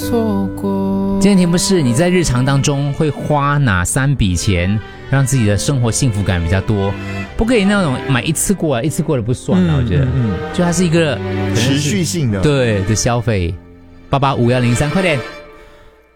错过。 今天题目是你在日常当中会花哪3笔钱让自己的生活幸福感比较多？不可以那种买一次过的不算了，我觉得，就它是一个持续性的对的消费。88103，快点。